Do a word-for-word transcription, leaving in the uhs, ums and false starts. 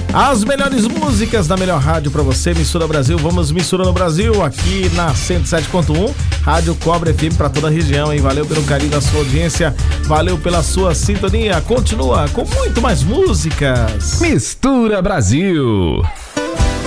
As melhores músicas da melhor rádio pra você, Mistura Brasil. Vamos misturando o Brasil aqui na cento e sete ponto um, Rádio Cobra F M pra toda a região, hein? Valeu pelo carinho da sua audiência, valeu pela sua sintonia. Continua com muito mais músicas. Mistura Brasil.